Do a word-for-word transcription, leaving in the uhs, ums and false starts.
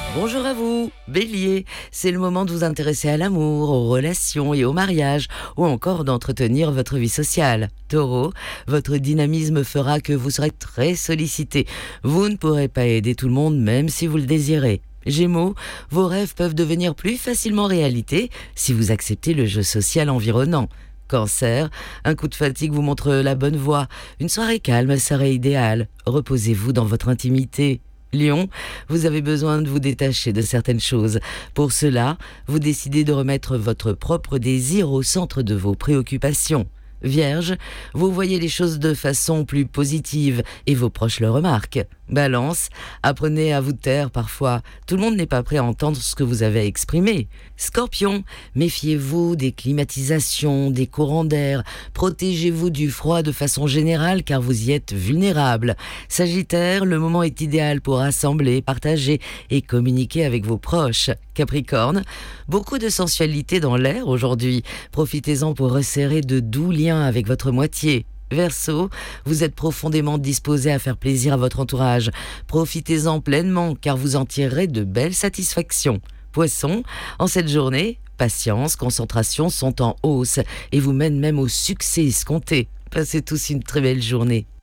Bonjour à vous, Bélier, c'est le moment de vous intéresser à l'amour, aux relations et au mariage, ou encore d'entretenir votre vie sociale. Taureau, votre dynamisme fera que vous serez très sollicité. Vous ne pourrez pas aider tout le monde même si vous le désirez. Gémeaux, vos rêves peuvent devenir plus facilement réalité si vous acceptez le jeu social environnant. Cancer, un coup de fatigue vous montre la bonne voie. Une soirée calme serait idéale. Reposez-vous dans votre intimité. Lion, vous avez besoin de vous détacher de certaines choses. Pour cela, vous décidez de remettre votre propre désir au centre de vos préoccupations. Vierge, vous voyez les choses de façon plus positive et vos proches le remarquent. Balance, apprenez à vous taire parfois. Tout le monde n'est pas prêt à entendre ce que vous avez exprimé. Scorpion, méfiez-vous des climatisations, des courants d'air. Protégez-vous du froid de façon générale car vous y êtes vulnérable. Sagittaire, le moment est idéal pour assembler, partager et communiquer avec vos proches. Capricorne, beaucoup de sensualité dans l'air aujourd'hui. Profitez-en pour resserrer de doux liens avec votre moitié. Verseau, vous êtes profondément disposé à faire plaisir à votre entourage. Profitez-en pleinement car vous en tirerez de belles satisfactions. Poisson, en cette journée, patience, concentration sont en hausse et vous mènent même au succès escompté. Passez tous une très belle journée.